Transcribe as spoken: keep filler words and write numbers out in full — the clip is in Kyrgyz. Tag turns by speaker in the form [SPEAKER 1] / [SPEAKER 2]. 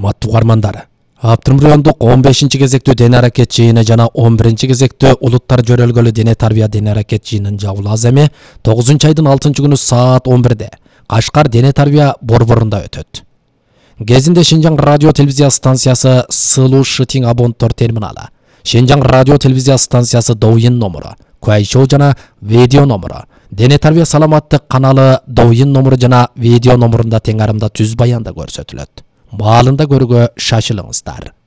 [SPEAKER 1] Урматтуу угармандар, Аптырым райондук он бешинчи кезектүү дене аракет жыйыны жана он биринчи кезектүү улуттар жөрөлгөлү дене тарбия дене аракет жыйынын жабылуу аземи тогузунчу айдын алтынчы күнү саат он бирде Кашкар дене тарбия борборунда өтөт. Кезинде Шинжаң радио телевизия станциясы Сылуу Шытиң абонттор терминалы, Шинжаң радио телевизия станциясы Доуин номуру, Куайшоу жана видео номуру, дене тарбия саламаттык каналы Доуин номуру жана видео номурунда теңарымда түз баянда көрсөтүлөт. Маалында көрүүгө шашылыңыздар.